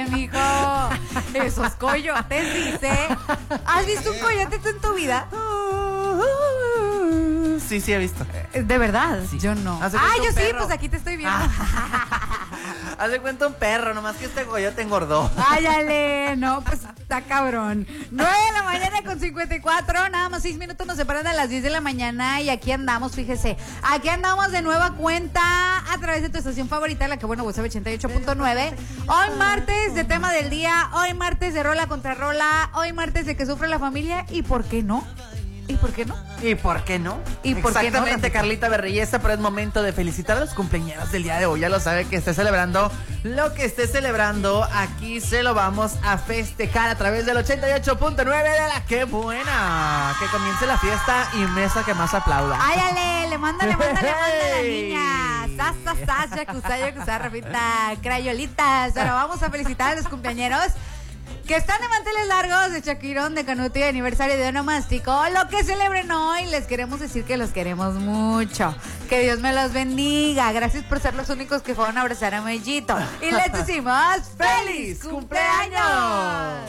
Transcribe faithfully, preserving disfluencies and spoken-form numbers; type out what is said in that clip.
canijo. Esos coyotes, dice. ¿Has visto un coyote tú en tu vida? Sí, sí he visto. ¿De verdad? Sí. Yo no. Hace Ah, cuenta yo un sí, perro. pues aquí te estoy viendo. Haz de cuenta un perro, nomás que este coyote engordó. Áyale, no, pues está cabrón. nueve de la mañana con cincuenta y cuatro, nada más seis minutos nos separan a las diez de la mañana y aquí andamos, fíjese. Aquí andamos de nueva cuenta a través de tu estación favorita, la que bueno, WhatsApp ochenta y ocho punto nueve. Hoy martes de tema del día, hoy martes de rola contra rola, hoy martes de que sufre la familia y ¿por qué no? ¿Y por qué no? ¿Y por qué no? ¿Y por qué no, Exactamente, Rafita? Carlita Berrillesa, pero es momento de felicitar a los cumpleaños del día de hoy. Ya lo sabe, que esté celebrando lo que esté celebrando. Aquí se lo vamos a festejar a través del ochenta y ocho punto nueve de la ¡Qué buena! Que comience la fiesta y mesa que más aplauda. Áyale, le manda, le manda, le manda a la Hey. niña. Sas, sas, sas, yakuza, yakuza, Rafita, crayolitas. Ahora vamos a felicitar a los cumpleañeros que están de manteles largos, de Chaquirón, de Canuto y aniversario de Onomástico. Lo que celebren hoy, les queremos decir que los queremos mucho. Que Dios me los bendiga. Gracias por ser los únicos que fueron a abrazar a Mellito. Y les decimos ¡feliz cumpleaños!